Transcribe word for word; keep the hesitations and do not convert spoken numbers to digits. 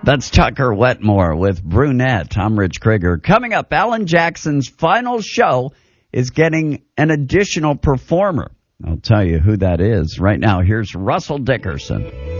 That's Tucker Wetmore with Brunette. I'm Rich Krieger. Coming up, Alan Jackson's final show is getting an additional performer. I'll tell you who that is. Right now, here's Russell Dickerson.